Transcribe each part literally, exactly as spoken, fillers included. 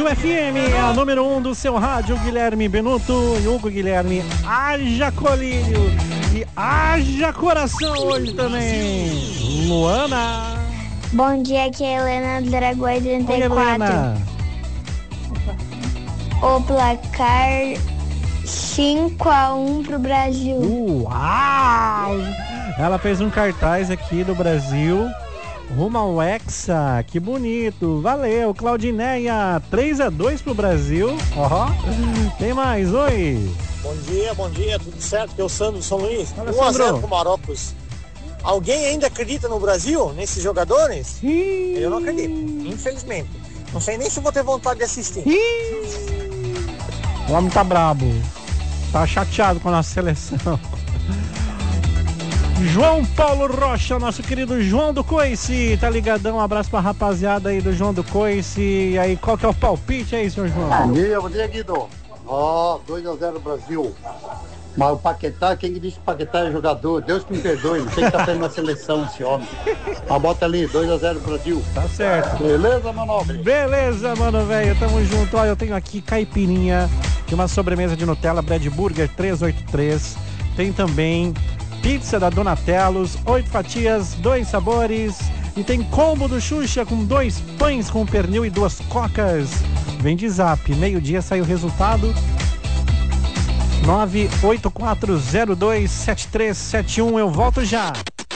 Estúdio F M, a número um do seu rádio, Guilherme Benuto e Hugo Guilherme. Haja colírio e haja coração hoje também. Luana. Bom dia, aqui é a Helena do Dragões trinta e quatro. Oi, Helena. O placar cinco a um pro Brasil. Uau! Ela fez um cartaz aqui do Brasil rumo ao Hexa, que bonito, valeu. Claudineia, três a dois pro Brasil. Ó, tem mais, oi. Bom dia, bom dia, tudo certo? Que é o Sandro São Luís. Fala, um a zero Sandro. pro Marrocos. Alguém ainda acredita no Brasil, nesses jogadores? Sim. Eu não acredito, infelizmente. Não sei nem se vou ter vontade de assistir. Ih, o homem tá brabo, tá chateado com a nossa seleção. João Paulo Rocha, nosso querido João do Coice, tá ligadão, um abraço pra rapaziada aí do João do Coice. E aí, qual que é o palpite aí, senhor João? Bom dia, bom dia, Guido. Ó, dois a zero Brasil. Mas o Paquetá, quem disse que o Paquetá é jogador? Deus que me perdoe, não sei que tá tendo na seleção esse homem. Mas bota ali, dois a zero Brasil. Tá certo. Beleza, meu nobre? Beleza, mano, velho, tamo junto. Ó, eu tenho aqui caipirinha, tem uma sobremesa de Nutella, Bread Burger trezentos e oitenta e três. Tem também pizza da Donatello's, oito fatias, dois sabores. E tem combo do Xuxa com dois pães com pernil e duas cocas. Vem de zap, meio-dia sai o resultado. nove oito quatro zero dois sete três sete um, eu volto já.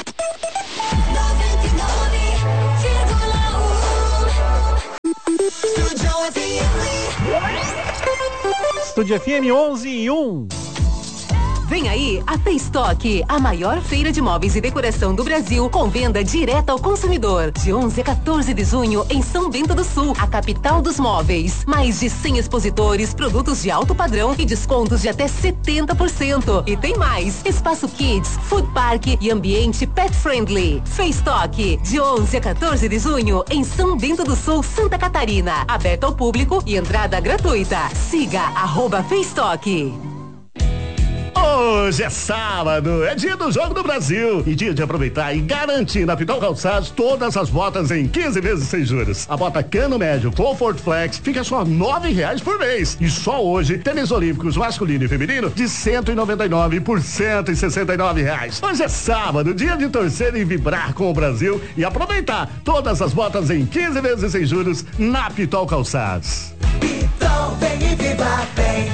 Estúdio F M onze e um. Vem aí a Feistock, a maior feira de móveis e decoração do Brasil, com venda direta ao consumidor. De onze a quatorze de junho, em São Bento do Sul, a capital dos móveis. Mais de cem expositores, produtos de alto padrão e descontos de até setenta por cento. E tem mais, espaço kids, food park e ambiente pet friendly. Feistock, de onze a quatorze de junho, em São Bento do Sul, Santa Catarina. Aberto ao público e entrada gratuita. Siga arroba Feistock. Hoje é sábado, é dia do Jogo do Brasil e dia de aproveitar e garantir na Pitol Calçados todas as botas em quinze vezes sem juros. A bota Cano Médio Comfort Flex fica só nove reais por mês e só hoje tênis olímpicos masculino e feminino de cento e noventa e nove por cento e sessenta e nove reais. Hoje é sábado, dia de torcer e vibrar com o Brasil e aproveitar todas as botas em quinze vezes sem juros na Pitol Calçados. Pitol, vem e vibra bem.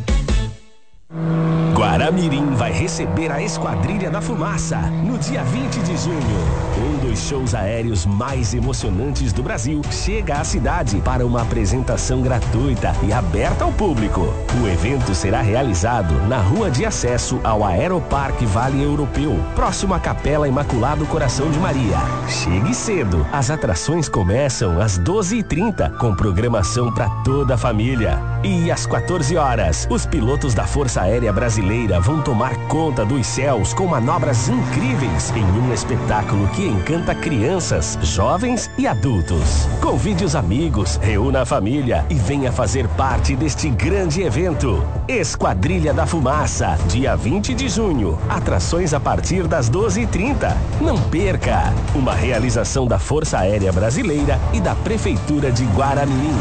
Guaramirim vai receber a Esquadrilha da Fumaça no dia vinte de junho. Um dos shows aéreos mais emocionantes do Brasil chega à cidade para uma apresentação gratuita e aberta ao público. O evento será realizado na rua de acesso ao Aeroparque Vale Europeu, próximo à Capela Imaculado Coração de Maria. Chegue cedo, as atrações começam às doze e trinta, com programação para toda a família. E às quatorze horas, os pilotos da Força Aérea Brasileira vão tomar conta dos céus com manobras incríveis em um espetáculo que encanta crianças, jovens e adultos. Convide os amigos, reúna a família e venha fazer parte deste grande evento. Esquadrilha da Fumaça, dia vinte de junho. Atrações a partir das doze e trinta. Não perca! Uma realização da Força Aérea Brasileira e da Prefeitura de Guaramirim.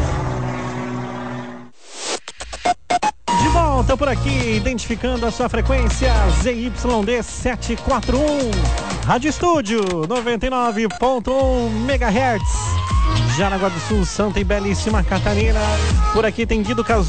Volta por aqui, identificando a sua frequência Z Y D setecentos e quarenta e um, Rádio Estúdio noventa e nove ponto um megahertz, Jaraguá do Sul, Santa e Belíssima Catarina. Por aqui tem Guido Casu.